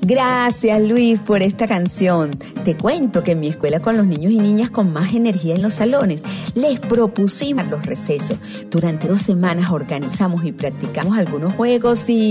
Gracias, Luis, por esta canción. Te cuento que en mi escuela, con los niños y niñas con más energía en los salones, les propusimos los recesos. Durante 2 semanas organizamos y practicamos algunos juegos y